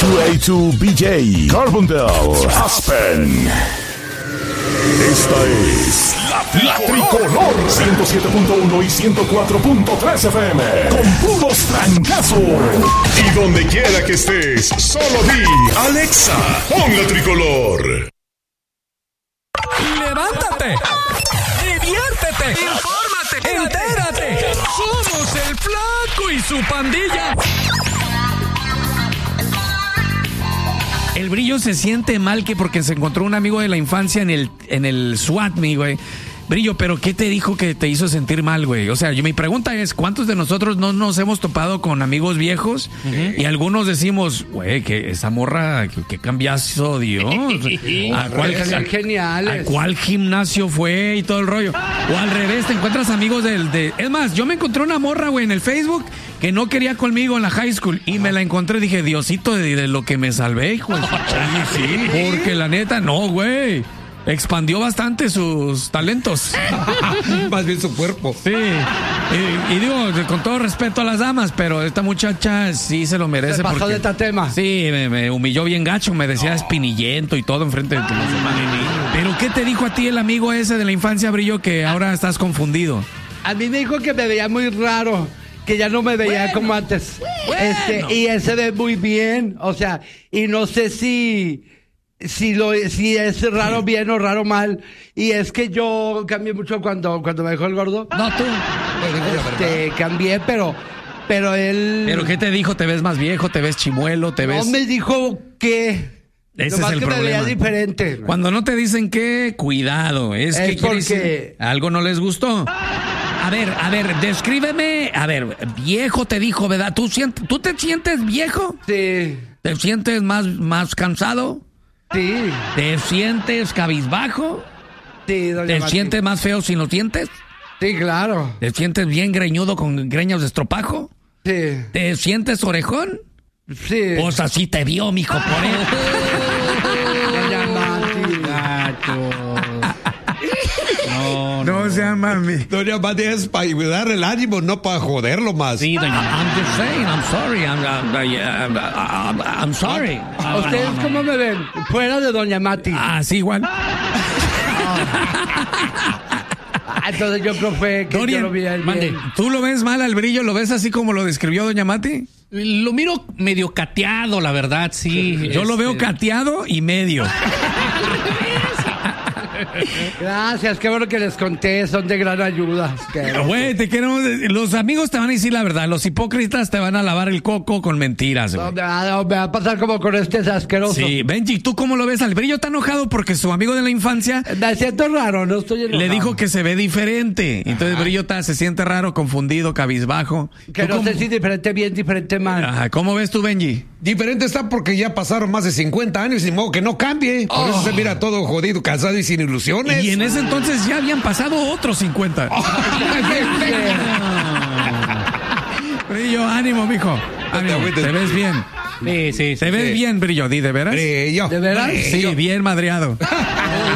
B2A2BJ, Carbondale, Aspen. Esta es la Tricolor 107.1 y 104.3 FM con puros trancazos. Y donde quiera que estés, solo di Alexa, pon la Tricolor. ¡Levántate! ¡Diviértete! ¡Infórmate! ¡Entérate! ¡Somos el Flaco y su pandilla! El Brillo se siente mal que porque se encontró un amigo de la infancia en el SWAT, güey. Brillo, pero ¿qué te dijo que te hizo sentir mal, güey? O sea, mi pregunta es, ¿cuántos de nosotros no nos hemos topado con amigos viejos? Y algunos decimos, güey, que esa morra, ¿qué cambiazo dio? ¿A cuál gimnasio fue y todo el rollo? O al revés, te encuentras amigos Es más, yo me encontré una morra, güey, en el Facebook que no quería conmigo en la high school y me la encontré y dije, Diosito, de lo que me salvé, hijo. Sí, porque la neta, no, güey. Expandió bastante sus talentos. Más bien su cuerpo. Sí. Y digo, con todo respeto a las damas, pero esta muchacha sí se lo merece. ¿Qué pasó porque, de este tema? Sí, me humilló bien gacho, me decía espinillento y todo enfrente de tu Pero ¿qué te dijo a ti el amigo ese de la infancia, Brillo, que ahora estás confundido? A mí me dijo que me veía muy raro, que ya no me veía como antes. Y él se ve muy bien, o sea, y no sé si es raro bien o raro mal. Y es que yo cambié mucho cuando me dejó el gordo. No, tú. Cambié, pero él... ¿Pero qué te dijo? ¿Te ves más viejo? ¿Te ves chimuelo? ¿Te ves...? No me dijo que... Ese es el que problema. me veía diferente. Cuando no te dicen qué, cuidado. Es que porque... algo no les gustó. A ver, descríbeme. A ver, viejo te dijo, ¿verdad? ¿Tú te sientes viejo? Sí. ¿Te sientes más cansado? Sí. ¿Te sientes cabizbajo? Sí, doña ¿Te Mati. sientes más feo sin los dientes? Sí, claro. ¿Te sientes bien greñudo con greñas de estropajo? Sí. ¿Te sientes orejón? Sí. Pues así te vio, mijo, por eso. Doña Mati. No sea mami. Doña Mati es para ayudar el ánimo, no para joderlo más. Sí, doña, I'm just saying, I'm sorry. ¿Ustedes cómo me ven? Fuera de doña Mati. Sí, igual. Entonces yo creo que Dorian, yo lo vi a él mande, bien. ¿tú lo ves mal al Brillo? ¿Lo ves así como lo describió doña Mati? Lo miro medio cateado, la verdad, sí. Yo lo veo cateado y medio. Gracias, qué bueno que les conté, son de gran ayuda. Güey, te queremos. Los amigos te van a decir la verdad, los hipócritas te van a lavar el coco con mentiras, güey. No, me va a pasar como con este asqueroso. Sí, Benji, ¿tú cómo lo ves? Al Brillo está enojado porque su amigo de la infancia Me siento raro, no estoy enojado. le dijo que se ve diferente. Entonces Brillo se siente raro, confundido, cabizbajo. Que no sé si diferente bien, diferente mal. Ajá, ¿cómo ves tú, Benji? Diferente está porque ya pasaron más de 50 años y modo que no cambie. Por eso se mira todo jodido, cansado y sin ilusiones. Y en ese entonces ya habían pasado otros 50. Brillo, ánimo, mijo. Ánimo, te ves bien. Sí. Te ves bien, Brillo, ¿de veras? Brillo. ¿De veras? Sí, bien madreado.